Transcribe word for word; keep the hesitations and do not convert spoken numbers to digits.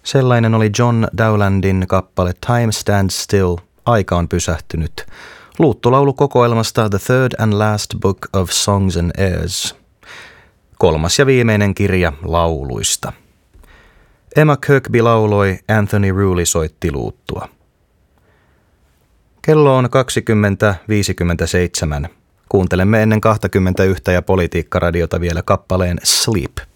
Sellainen oli John Dowlandin kappale Time Stands Still, aika on pysähtynyt, luuttulaulukokoelmasta The Third and Last Book of Songs and Airs, kolmas ja viimeinen kirja lauluista. Emma Kirkby lauloi, Anthony Rooley soitti luuttua. Kello on kaksikymmentä viisikymmentäseitsemän. Kuuntelemme ennen kaksikymmentäyksi ja Politiikkaradiota vielä kappaleen Sleep.